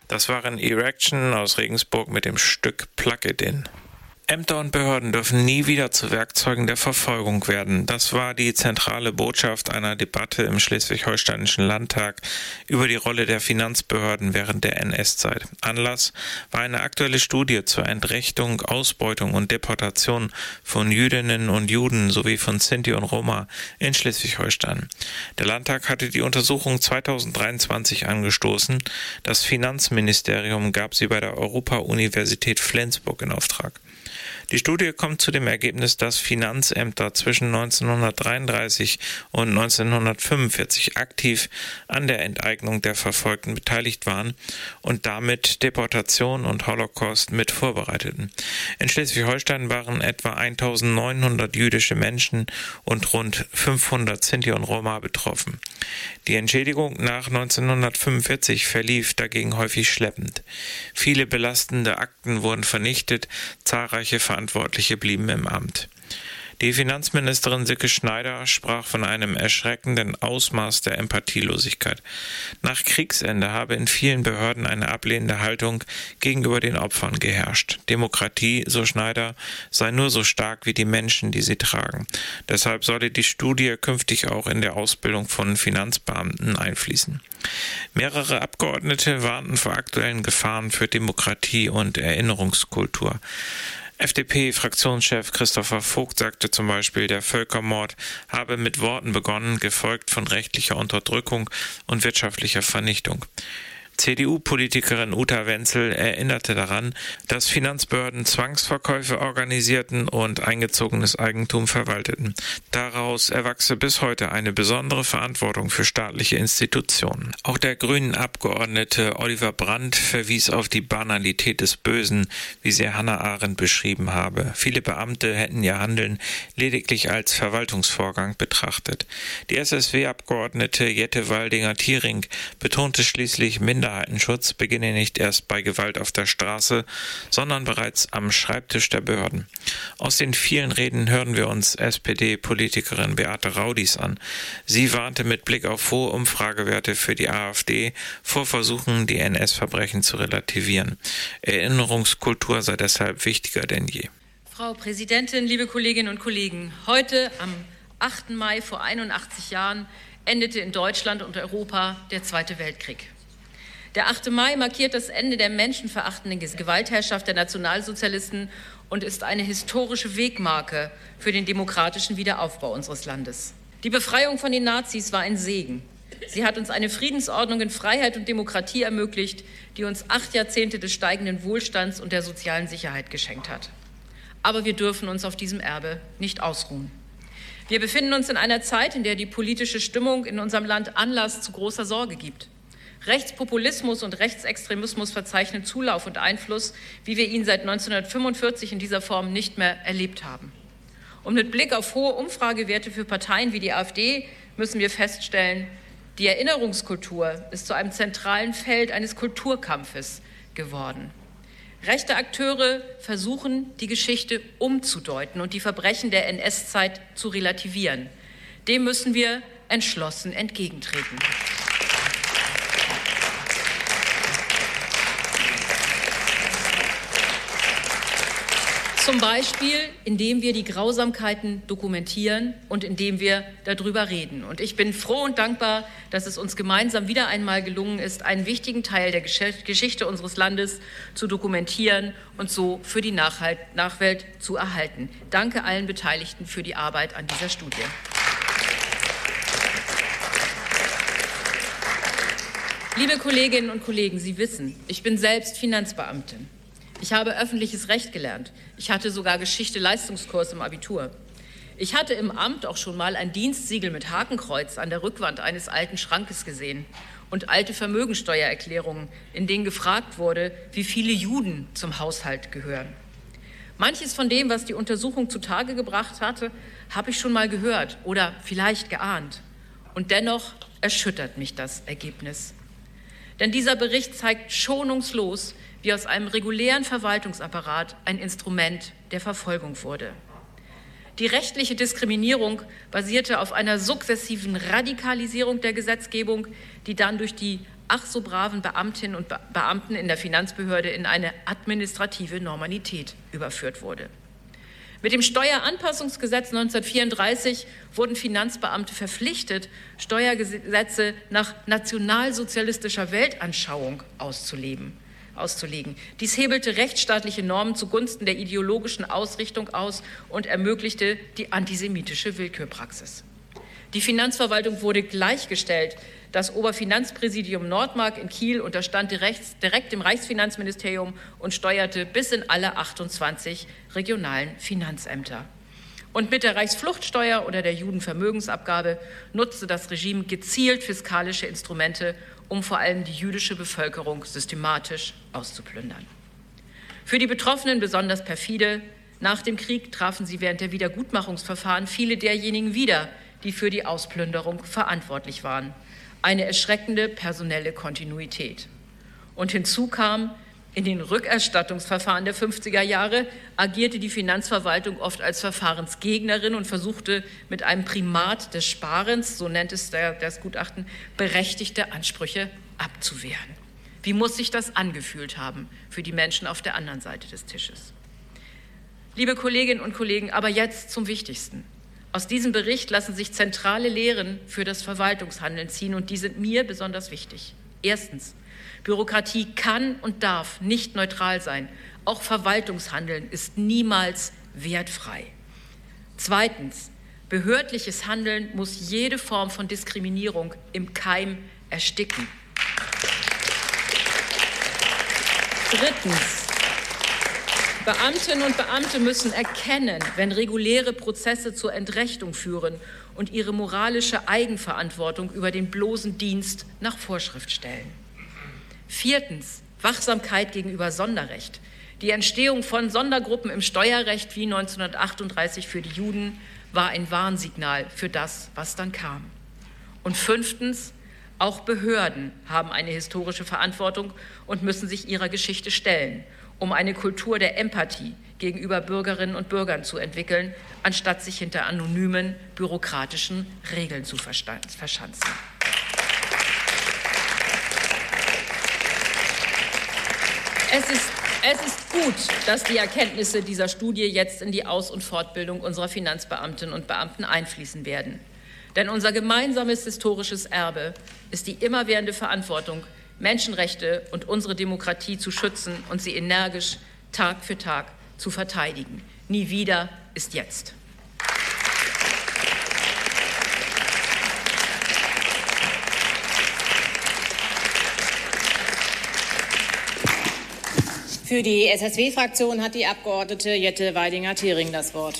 Das waren Erection aus Regensburg mit dem Stück Plug It In. Ämter und Behörden dürfen nie wieder zu Werkzeugen der Verfolgung werden. Das war die zentrale Botschaft einer Debatte im Schleswig-Holsteinischen Landtag über die Rolle der Finanzbehörden während der NS-Zeit. Anlass war eine aktuelle Studie zur Entrechtung, Ausbeutung und Deportation von Jüdinnen und Juden sowie von Sinti und Roma in Schleswig-Holstein. Der Landtag hatte die Untersuchung 2023 angestoßen. Das Finanzministerium gab sie bei der Europa-Universität Flensburg in Auftrag. Die Studie kommt zu dem Ergebnis, dass Finanzämter zwischen 1933 und 1945 aktiv an der Enteignung der Verfolgten beteiligt waren und damit Deportation und Holocaust mit vorbereiteten. In Schleswig-Holstein waren etwa 1900 jüdische Menschen und rund 500 Sinti und Roma betroffen. Die Entschädigung nach 1945 verlief dagegen häufig schleppend. Viele belastende Akten wurden vernichtet, zahlreiche Verantwortliche blieben im Amt. Die Finanzministerin Silke Schneider sprach von einem erschreckenden Ausmaß der Empathielosigkeit. Nach Kriegsende habe in vielen Behörden eine ablehnende Haltung gegenüber den Opfern geherrscht. Demokratie, so Schneider, sei nur so stark wie die Menschen, die sie tragen. Deshalb solle die Studie künftig auch in der Ausbildung von Finanzbeamten einfließen. Mehrere Abgeordnete warnten vor aktuellen Gefahren für Demokratie und Erinnerungskultur. FDP-Fraktionschef Christopher Vogt sagte zum Beispiel, der Völkermord habe mit Worten begonnen, gefolgt von rechtlicher Unterdrückung und wirtschaftlicher Vernichtung. CDU-Politikerin Uta Wenzel erinnerte daran, dass Finanzbehörden Zwangsverkäufe organisierten und eingezogenes Eigentum verwalteten. Daraus erwachse bis heute eine besondere Verantwortung für staatliche Institutionen. Auch der grünen Abgeordnete Oliver Brandt verwies auf die Banalität des Bösen, wie sie Hannah Arendt beschrieben habe. Viele Beamte hätten ihr Handeln lediglich als Verwaltungsvorgang betrachtet. Die SSW-Abgeordnete Jette Waldinger-Thiering betonte schließlich, Minderheitenschutz beginne nicht erst bei Gewalt auf der Straße, sondern bereits am Schreibtisch der Behörden. Aus den vielen Reden hören wir uns SPD-Politikerin Beate Raudis an. Sie warnte mit Blick auf hohe Umfragewerte für die AfD vor Versuchen, die NS-Verbrechen zu relativieren. Erinnerungskultur sei deshalb wichtiger denn je. Frau Präsidentin, liebe Kolleginnen und Kollegen, heute am 8. Mai vor 81 Jahren endete in Deutschland und Europa der Zweite Weltkrieg. Der 8. Mai markiert das Ende der menschenverachtenden Gewaltherrschaft der Nationalsozialisten und ist eine historische Wegmarke für den demokratischen Wiederaufbau unseres Landes. Die Befreiung von den Nazis war ein Segen. Sie hat uns eine Friedensordnung in Freiheit und Demokratie ermöglicht, die uns 8 Jahrzehnte des steigenden Wohlstands und der sozialen Sicherheit geschenkt hat. Aber wir dürfen uns auf diesem Erbe nicht ausruhen. Wir befinden uns in einer Zeit, in der die politische Stimmung in unserem Land Anlass zu großer Sorge gibt. Rechtspopulismus und Rechtsextremismus verzeichnen Zulauf und Einfluss, wie wir ihn seit 1945 in dieser Form nicht mehr erlebt haben. Und mit Blick auf hohe Umfragewerte für Parteien wie die AfD müssen wir feststellen, die Erinnerungskultur ist zu einem zentralen Feld eines Kulturkampfes geworden. Rechte Akteure versuchen, die Geschichte umzudeuten und die Verbrechen der NS-Zeit zu relativieren. Dem müssen wir entschlossen entgegentreten. Zum Beispiel, indem wir die Grausamkeiten dokumentieren und indem wir darüber reden. Und ich bin froh und dankbar, dass es uns gemeinsam wieder einmal gelungen ist, einen wichtigen Teil der Geschichte unseres Landes zu dokumentieren und so für die Nachwelt zu erhalten. Danke allen Beteiligten für die Arbeit an dieser Studie. Liebe Kolleginnen und Kollegen, Sie wissen, ich bin selbst Finanzbeamtin. Ich habe öffentliches Recht gelernt. Ich hatte sogar Geschichte-Leistungskurs im Abitur. Ich hatte im Amt auch schon mal ein Dienstsiegel mit Hakenkreuz an der Rückwand eines alten Schrankes gesehen und alte Vermögensteuererklärungen, in denen gefragt wurde, wie viele Juden zum Haushalt gehören. Manches von dem, was die Untersuchung zutage gebracht hatte, habe ich schon mal gehört oder vielleicht geahnt. Und dennoch erschüttert mich das Ergebnis. Denn dieser Bericht zeigt schonungslos, wie aus einem regulären Verwaltungsapparat ein Instrument der Verfolgung wurde. Die rechtliche Diskriminierung basierte auf einer sukzessiven Radikalisierung der Gesetzgebung, die dann durch die ach so braven Beamtinnen und Beamten in der Finanzbehörde in eine administrative Normalität überführt wurde. Mit dem Steueranpassungsgesetz 1934 wurden Finanzbeamte verpflichtet, Steuergesetze nach nationalsozialistischer Weltanschauung auszulegen. Dies hebelte rechtsstaatliche Normen zugunsten der ideologischen Ausrichtung aus und ermöglichte die antisemitische Willkürpraxis. Die Finanzverwaltung wurde gleichgestellt. Das Oberfinanzpräsidium Nordmark in Kiel unterstand direkt dem Reichsfinanzministerium und steuerte bis in alle 28 regionalen Finanzämter. Und mit der Reichsfluchtsteuer oder der Judenvermögensabgabe nutzte das Regime gezielt fiskalische Instrumente, um vor allem die jüdische Bevölkerung systematisch auszuplündern. Für die Betroffenen besonders perfide: Nach dem Krieg trafen sie während der Wiedergutmachungsverfahren viele derjenigen wieder, die für die Ausplünderung verantwortlich waren. Eine erschreckende personelle Kontinuität. Und hinzu kam, in den Rückerstattungsverfahren der 50er Jahre agierte die Finanzverwaltung oft als Verfahrensgegnerin und versuchte mit einem Primat des Sparens, so nennt es das Gutachten, berechtigte Ansprüche abzuwehren. Wie muss sich das angefühlt haben für die Menschen auf der anderen Seite des Tisches? Liebe Kolleginnen und Kollegen, aber jetzt zum Wichtigsten. Aus diesem Bericht lassen sich zentrale Lehren für das Verwaltungshandeln ziehen, und die sind mir besonders wichtig. Erstens: Bürokratie kann und darf nicht neutral sein. Auch Verwaltungshandeln ist niemals wertfrei. Zweitens: Behördliches Handeln muss jede Form von Diskriminierung im Keim ersticken. Drittens: Beamtinnen und Beamte müssen erkennen, wenn reguläre Prozesse zur Entrechtung führen, und ihre moralische Eigenverantwortung über den bloßen Dienst nach Vorschrift stellen. Viertens: Wachsamkeit gegenüber Sonderrecht. Die Entstehung von Sondergruppen im Steuerrecht wie 1938 für die Juden war ein Warnsignal für das, was dann kam. Und fünftens: Auch Behörden haben eine historische Verantwortung und müssen sich ihrer Geschichte stellen, um eine Kultur der Empathie gegenüber Bürgerinnen und Bürgern zu entwickeln, anstatt sich hinter anonymen, bürokratischen Regeln zu verschanzen. Es ist gut, dass die Erkenntnisse dieser Studie jetzt in die Aus- und Fortbildung unserer Finanzbeamtinnen und Beamten einfließen werden. Denn unser gemeinsames historisches Erbe ist die immerwährende Verantwortung, Menschenrechte und unsere Demokratie zu schützen und sie energisch Tag für Tag zu verteidigen. Nie wieder ist jetzt. Für die SSW-Fraktion hat die Abgeordnete Jette Weidinger-Thering das Wort.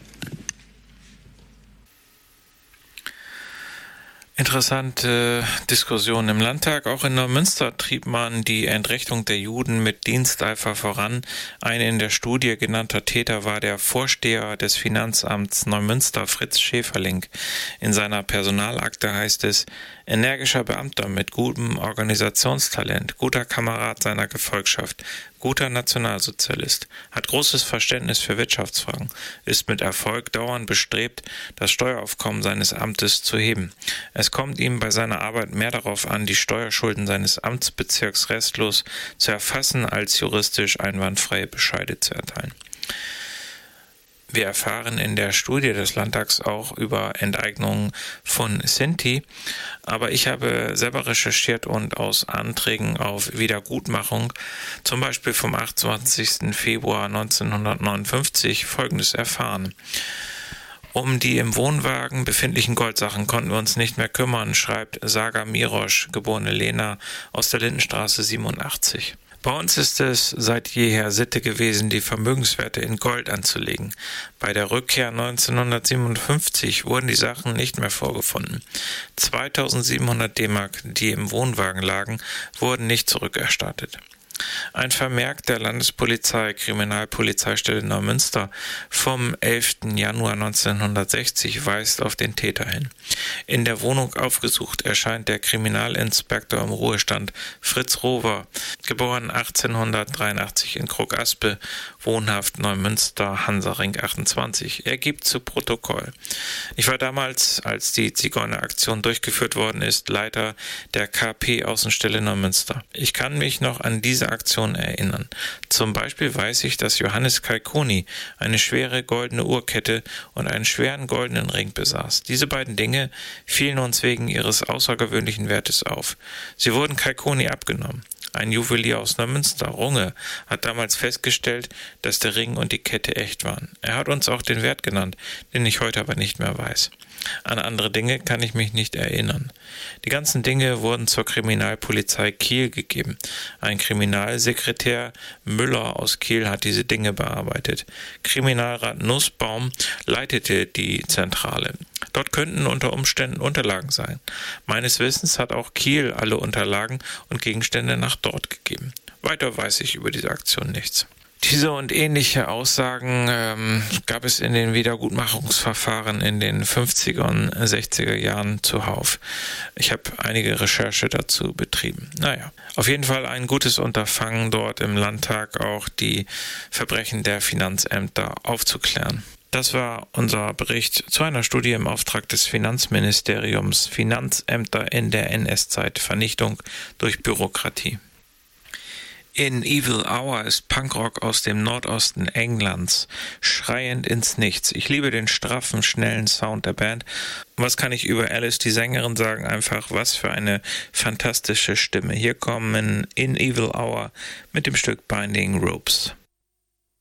Interessante Diskussion im Landtag. Auch in Neumünster trieb man die Entrechtung der Juden mit Diensteifer voran. Ein in der Studie genannter Täter war der Vorsteher des Finanzamts Neumünster, Fritz Schäferling. In seiner Personalakte heißt es: energischer Beamter mit gutem Organisationstalent, guter Kamerad seiner Gefolgschaft, guter Nationalsozialist, hat großes Verständnis für Wirtschaftsfragen, ist mit Erfolg dauernd bestrebt, das Steueraufkommen seines Amtes zu heben. Es kommt ihm bei seiner Arbeit mehr darauf an, die Steuerschulden seines Amtsbezirks restlos zu erfassen, als juristisch einwandfreie Bescheide zu erteilen. Wir erfahren in der Studie des Landtags auch über Enteignungen von Sinti, aber ich habe selber recherchiert und aus Anträgen auf Wiedergutmachung, zum Beispiel vom 28. Februar 1959, Folgendes erfahren. Um die im Wohnwagen befindlichen Goldsachen konnten wir uns nicht mehr kümmern, schreibt Saga Mirosch, geborene Lena, aus der Lindenstraße 87. Bei uns ist es seit jeher Sitte gewesen, die Vermögenswerte in Gold anzulegen. Bei der Rückkehr 1957 wurden die Sachen nicht mehr vorgefunden. 2700 D-Mark, die im Wohnwagen lagen, wurden nicht zurückerstattet. Ein Vermerk der Landespolizei Kriminalpolizeistelle Neumünster vom 11. Januar 1960 weist auf den Täter hin. In der Wohnung aufgesucht erscheint der Kriminalinspektor im Ruhestand Fritz Rover, geboren 1883 in Krug-Aspe, wohnhaft Neumünster, Hansaring 28. Er gibt zu Protokoll: Ich war damals, als die Zigeuneraktion durchgeführt worden ist, Leiter der KP-Außenstelle Neumünster. Ich kann mich noch an diese Aktion erinnern. Zum Beispiel weiß ich, dass Johannes Kalkoni eine schwere goldene Uhrkette und einen schweren goldenen Ring besaß. Diese beiden Dinge fielen uns wegen ihres außergewöhnlichen Wertes auf. Sie wurden Kalkoni abgenommen. Ein Juwelier aus Neumünster, Runge, hat damals festgestellt, dass der Ring und die Kette echt waren. Er hat uns auch den Wert genannt, den ich heute aber nicht mehr weiß. An andere Dinge kann ich mich nicht erinnern. Die ganzen Dinge wurden zur Kriminalpolizei Kiel gegeben. Ein Kriminalsekretär Müller aus Kiel hat diese Dinge bearbeitet. Kriminalrat Nussbaum leitete die Zentrale. Dort könnten unter Umständen Unterlagen sein. Meines Wissens hat auch Kiel alle Unterlagen und Gegenstände nach dort gegeben. Weiter weiß ich über diese Aktion nichts. Diese und ähnliche Aussagen gab es in den Wiedergutmachungsverfahren in den 50er und 60er Jahren zuhauf. Ich habe einige Recherche dazu betrieben. Auf jeden Fall ein gutes Unterfangen, dort im Landtag auch die Verbrechen der Finanzämter aufzuklären. Das war unser Bericht zu einer Studie im Auftrag des Finanzministeriums: Finanzämter in der NS-Zeit, Vernichtung durch Bürokratie. In Evil Hour ist Punkrock aus dem Nordosten Englands, schreiend ins Nichts. Ich liebe den straffen, schnellen Sound der Band. Was kann ich über Alice, die Sängerin, sagen? Einfach, was für eine fantastische Stimme. Hier kommen in Evil Hour mit dem Stück Binding Ropes.